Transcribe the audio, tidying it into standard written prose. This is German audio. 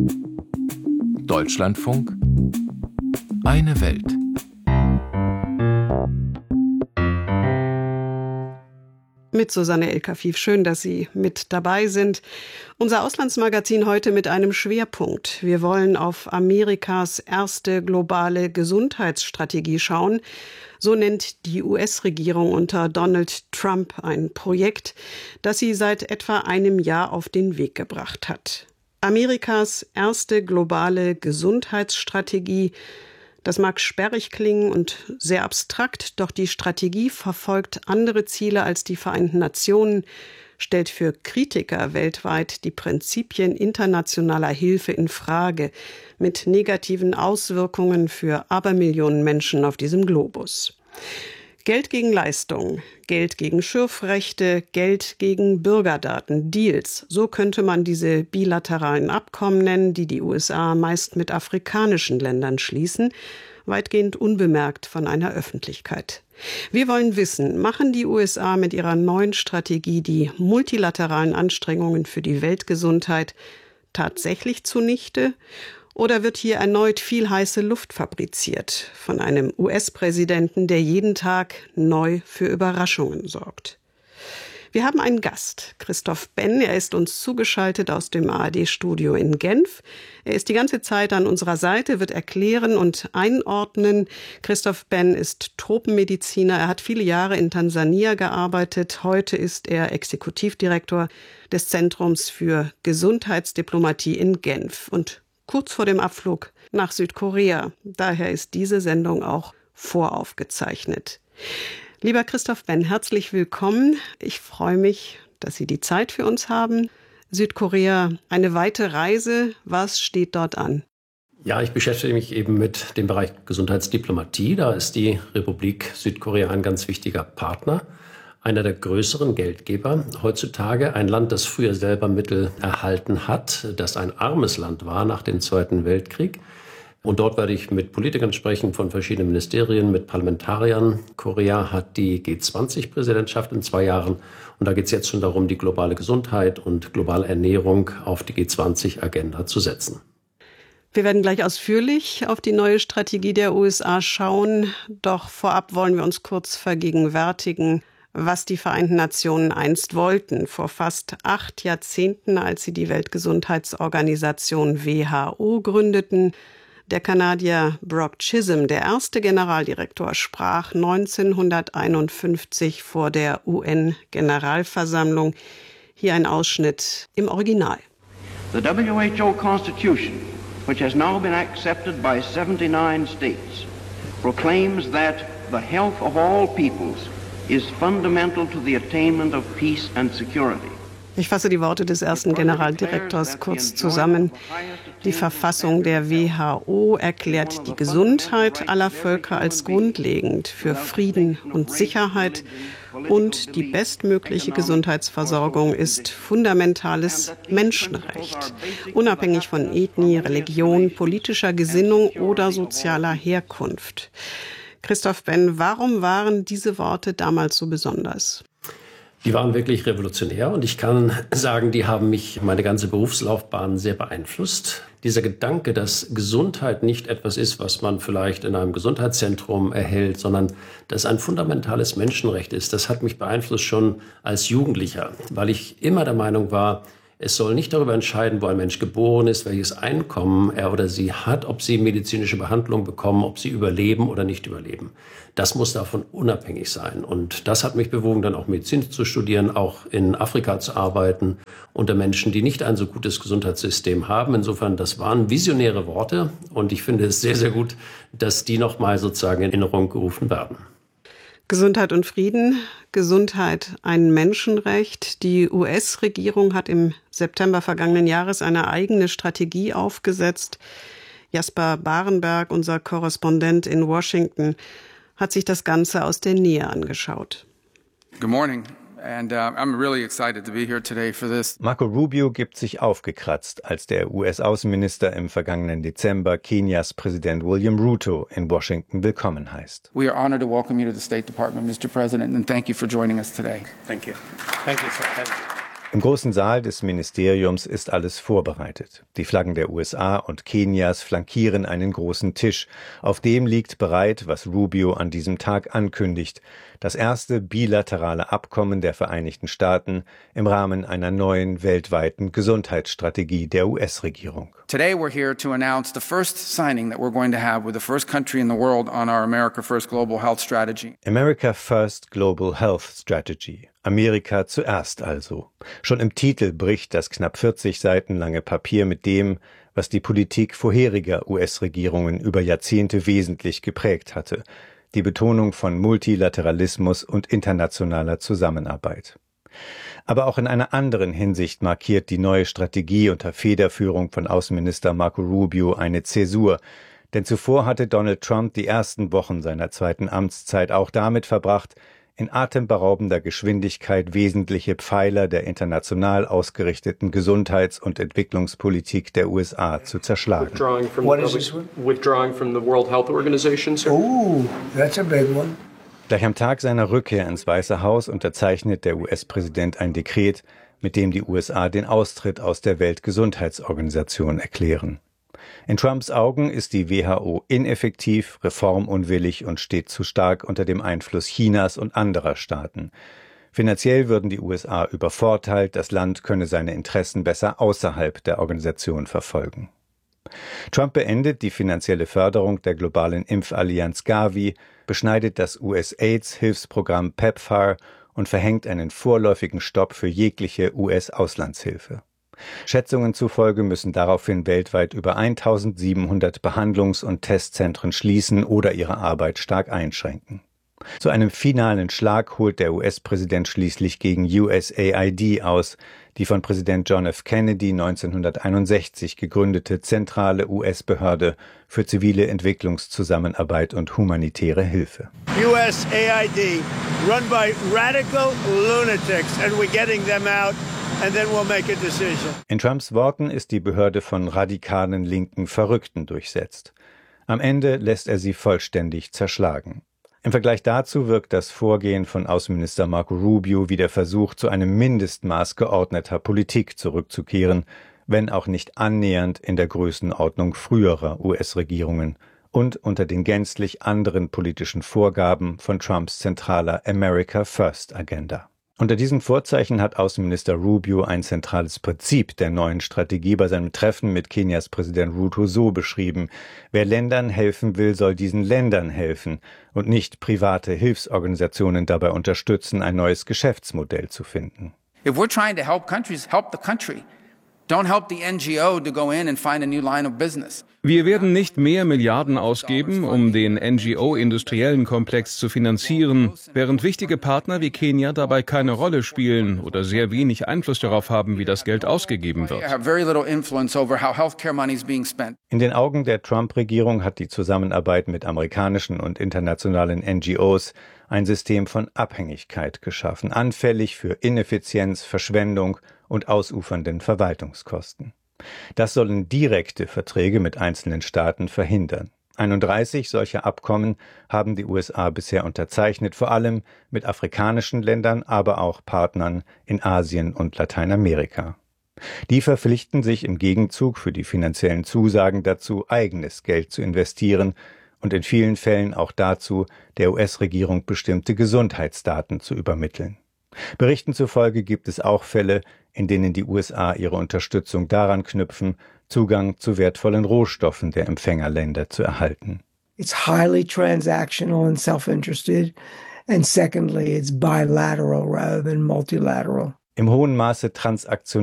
Deutschlandfunk. Eine Welt. Mit Susanne El-Kafif. Schön, dass Sie mit dabei sind. Unser Auslandsmagazin heute mit einem Schwerpunkt. Wir wollen auf Amerikas erste globale Gesundheitsstrategie schauen. So nennt die US-Regierung unter Donald Trump ein Projekt, das sie seit etwa einem Jahr auf den Weg gebracht hat. Amerikas erste globale Gesundheitsstrategie. Das mag sperrig klingen und sehr abstrakt, doch die Strategie verfolgt andere Ziele als die Vereinten Nationen, stellt für Kritiker weltweit die Prinzipien internationaler Hilfe in Frage, mit negativen Auswirkungen für Abermillionen Menschen auf diesem Globus. Geld gegen Leistung, Geld gegen Schürfrechte, Geld gegen Bürgerdaten, Deals. So könnte man diese bilateralen Abkommen nennen, die die USA meist mit afrikanischen Ländern schließen, weitgehend unbemerkt von einer Öffentlichkeit. Wir wollen wissen, machen die USA mit ihrer neuen Strategie die multilateralen Anstrengungen für die Weltgesundheit tatsächlich zunichte? Oder wird hier erneut viel heiße Luft fabriziert von einem US-Präsidenten, der jeden Tag neu für Überraschungen sorgt? Wir haben einen Gast, Christoph Benn. Er ist uns zugeschaltet aus dem ARD-Studio in Genf. Er ist die ganze Zeit an unserer Seite, wird erklären und einordnen. Christoph Benn ist Tropenmediziner. Er hat viele Jahre in Tansania gearbeitet. Heute ist er Exekutivdirektor des Zentrums für Gesundheitsdiplomatie in Genf und kurz vor dem Abflug nach Südkorea. Daher ist diese Sendung auch voraufgezeichnet. Lieber Christoph Benn, herzlich willkommen. Ich freue mich, dass Sie die Zeit für uns haben. Südkorea, eine weite Reise. Was steht dort an? Ja, ich beschäftige mich eben mit dem Bereich Gesundheitsdiplomatie. Da ist die Republik Südkorea ein ganz wichtiger Partner. Einer der größeren Geldgeber. Heutzutage ein Land, das früher selber Mittel erhalten hat, das ein armes Land war nach dem Zweiten Weltkrieg. Und dort werde ich mit Politikern sprechen von verschiedenen Ministerien, mit Parlamentariern. Korea hat die G20-Präsidentschaft in 2 Jahren. Und da geht es jetzt schon darum, die globale Gesundheit und globale Ernährung auf die G20-Agenda zu setzen. Wir werden gleich ausführlich auf die neue Strategie der USA schauen. Doch vorab wollen wir uns kurz vergegenwärtigen, was die Vereinten Nationen einst wollten. Vor fast 8 Jahrzehnten, als sie die Weltgesundheitsorganisation WHO gründeten. Der Kanadier Brock Chisholm, der erste Generaldirektor, sprach 1951 vor der UN-Generalversammlung. Hier ein Ausschnitt im Original. The WHO Constitution, which has now been accepted by 79 states, proclaims that the health of all peoples is fundamental to the attainment of peace and security. Ich fasse die Worte des ersten Generaldirektors kurz zusammen. Die Verfassung der WHO erklärt die Gesundheit aller Völker als grundlegend für Frieden und Sicherheit und die bestmögliche Gesundheitsversorgung ist fundamentales Menschenrecht, unabhängig von Ethnie, Religion, politischer Gesinnung oder sozialer Herkunft. Christoph Benn, warum waren diese Worte damals so besonders? Die waren wirklich revolutionär und ich kann sagen, die haben mich meine ganze Berufslaufbahn sehr beeinflusst. Dieser Gedanke, dass Gesundheit nicht etwas ist, was man vielleicht in einem Gesundheitszentrum erhält, sondern dass ein fundamentales Menschenrecht ist, das hat mich beeinflusst schon als Jugendlicher, weil ich immer der Meinung war, es soll nicht darüber entscheiden, wo ein Mensch geboren ist, welches Einkommen er oder sie hat, ob sie medizinische Behandlung bekommen, ob sie überleben oder nicht überleben. Das muss davon unabhängig sein. Und das hat mich bewogen, dann auch Medizin zu studieren, auch in Afrika zu arbeiten, unter Menschen, die nicht ein so gutes Gesundheitssystem haben. Insofern, das waren visionäre Worte. Und ich finde es sehr, sehr gut, dass die nochmal sozusagen in Erinnerung gerufen werden. Gesundheit und Frieden, Gesundheit ein Menschenrecht. Die US-Regierung hat im September vergangenen Jahres eine eigene Strategie aufgesetzt. Jasper Barenberg, unser Korrespondent in Washington, hat sich das Ganze aus der Nähe angeschaut. Good morning. And I'm really excited to be here today for this. Marco Rubio gibt sich aufgekratzt, als der US-Außenminister im vergangenen Dezember Kenias Präsident William Ruto in Washington willkommen heißt. We are honored to welcome you to the State Department, Mr. President, and thank you for joining us today. Thank you. Thank you for having me. Im großen Saal des Ministeriums ist alles vorbereitet. Die Flaggen der USA und Kenias flankieren einen großen Tisch. Auf dem liegt bereit, was Rubio an diesem Tag ankündigt: das erste bilaterale Abkommen der Vereinigten Staaten im Rahmen einer neuen weltweiten Gesundheitsstrategie der US-Regierung. Today we're here to announce the first signing that we're going to have with the first country in the world on our America First Global Health Strategy. America First Global Health Strategy. Amerika zuerst also. Schon im Titel bricht das knapp 40 Seiten lange Papier mit dem, was die Politik vorheriger US-Regierungen über Jahrzehnte wesentlich geprägt hatte: die Betonung von Multilateralismus und internationaler Zusammenarbeit. Aber auch in einer anderen Hinsicht markiert die neue Strategie unter Federführung von Außenminister Marco Rubio eine Zäsur. Denn zuvor hatte Donald Trump die ersten Wochen seiner zweiten Amtszeit auch damit verbracht, in atemberaubender Geschwindigkeit wesentliche Pfeiler der international ausgerichteten Gesundheits- und Entwicklungspolitik der USA zu zerschlagen. Withdrawing from the World Health Organization, sir. Oh, that's a big one. Gleich am Tag seiner Rückkehr ins Weiße Haus unterzeichnet der US-Präsident ein Dekret, mit dem die USA den Austritt aus der Weltgesundheitsorganisation erklären. In Trumps Augen ist die WHO ineffektiv, reformunwillig und steht zu stark unter dem Einfluss Chinas und anderer Staaten. Finanziell würden die USA übervorteilt, das Land könne seine Interessen besser außerhalb der Organisation verfolgen. Trump beendet die finanzielle Förderung der globalen Impfallianz Gavi, beschneidet das US-AIDS-Hilfsprogramm PEPFAR und verhängt einen vorläufigen Stopp für jegliche US-Auslandshilfe. Schätzungen zufolge müssen daraufhin weltweit über 1700 Behandlungs- und Testzentren schließen oder ihre Arbeit stark einschränken. Zu einem finalen Schlag holt der US-Präsident schließlich gegen USAID aus, die von Präsident John F. Kennedy 1961 gegründete zentrale US-Behörde für zivile Entwicklungszusammenarbeit und humanitäre Hilfe. USAID, run by radical lunatics, and we're getting them out. And then we'll make a decision. In Trumps Worten ist die Behörde von radikalen linken Verrückten durchsetzt. Am Ende lässt er sie vollständig zerschlagen. Im Vergleich dazu wirkt das Vorgehen von Außenminister Marco Rubio wie der Versuch, zu einem Mindestmaß geordneter Politik zurückzukehren, wenn auch nicht annähernd in der Größenordnung früherer US-Regierungen und unter den gänzlich anderen politischen Vorgaben von Trumps zentraler America First Agenda. Unter diesen Vorzeichen hat Außenminister Rubio ein zentrales Prinzip der neuen Strategie bei seinem Treffen mit Kenias Präsident Ruto so beschrieben: Wer Ländern helfen will, soll diesen Ländern helfen und nicht private Hilfsorganisationen dabei unterstützen, ein neues Geschäftsmodell zu finden. If we're trying to help countries, help the country. Don't help the NGO to go in and find a new line of business. Wir werden nicht mehr Milliarden ausgeben, um den NGO-industriellen Komplex zu finanzieren, während wichtige Partner wie Kenia dabei keine Rolle spielen oder sehr wenig Einfluss darauf haben, wie das Geld ausgegeben wird. In den Augen der Trump-Regierung hat die Zusammenarbeit mit amerikanischen und internationalen NGOs ein System von Abhängigkeit geschaffen, anfällig für Ineffizienz, Verschwendung und ausufernden Verwaltungskosten. Das sollen direkte Verträge mit einzelnen Staaten verhindern. 31 solcher Abkommen haben die USA bisher unterzeichnet, vor allem mit afrikanischen Ländern, aber auch Partnern in Asien und Lateinamerika. Die verpflichten sich im Gegenzug für die finanziellen Zusagen dazu, eigenes Geld zu investieren und in vielen Fällen auch dazu, der US-Regierung bestimmte Gesundheitsdaten zu übermitteln. Berichten zufolge gibt es auch Fälle, in denen die USA ihre Unterstützung daran knüpfen, Zugang zu wertvollen Rohstoffen der Empfängerländer zu erhalten. It's highly transactional and self-interested, and secondly, it's bilateral rather than multilateral. Im hohen Maße transaktional